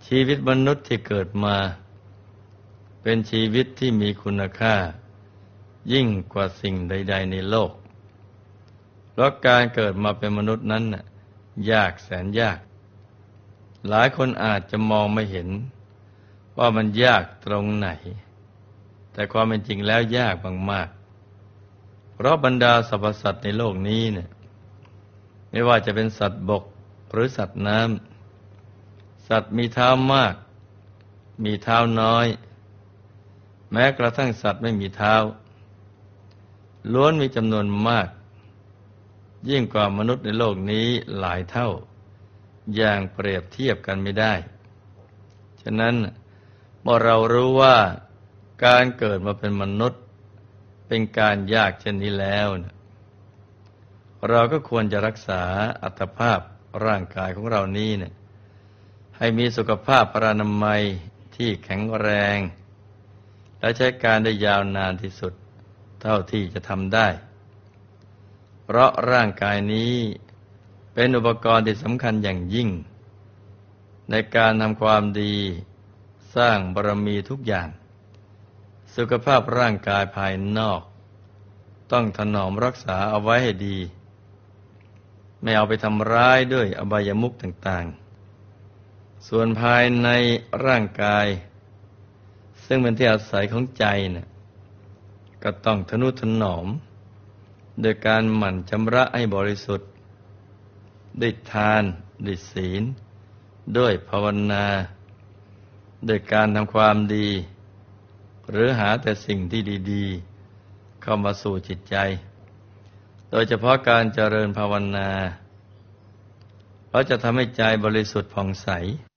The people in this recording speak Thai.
ชีวิตมนุษย์ที่เกิดมาเป็นชีวิตที่มีคุณค่ายิ่งกว่าสิ่งใดๆในโลกเพราะการเกิดมาเป็นมนุษย์นั้นน่ะยากแสนยากหลายคนอาจจะมองไม่เห็นว่ามันยากตรงไหนแต่ความเป็นจริงแล้วยากมากๆเพราะบรรดาสรรพสัตว์ในโลกนี้เนี่ยไม่ว่าจะเป็นสัตว์บกหรือสัตว์น้ำสัตว์มีเท้ามากมีเท้าน้อยแม้กระทั่งสัตว์ไม่มีเท้าล้วนมีจำนวนมากยิ่งกว่ามนุษย์ในโลกนี้หลายเท่าอย่างเปรียบเทียบกันไม่ได้ฉะนั้นเมื่อเรารู้ว่าการเกิดมาเป็นมนุษย์เป็นการยากเช่นนี้แล้วเราก็ควรจะรักษาอัตภาพร่างกายของเรานี้ให้มีสุขภาพพรรณนามัยที่แข็งแรงและใช้การได้ยาวนานที่สุดเท่าที่จะทำได้เพราะร่างกายนี้เป็นอุปกรณ์ที่สำคัญอย่างยิ่งในการทำความดีสร้างบารมีทุกอย่างสุขภาพร่างกายภายนอกต้องถนอมรักษาเอาไว้ให้ดีไม่เอาไปทำร้ายด้วยอบายมุขต่างๆส่วนภายในร่างกายซึ่งเป็นที่อาศัยของใจก็ต้องทนุถนอมโดยการหมั่นชำระให้บริสุทธิ์ด้วยทานด้วยศีลด้วยภาวนาด้วยการทำความดีหรือหาแต่สิ่งที่ดีๆเข้ามาสู่จิตใจโดยเฉพาะการเจริญภาวนาเพราะจะทำให้ใจบริสุทธิ์ผ่องใส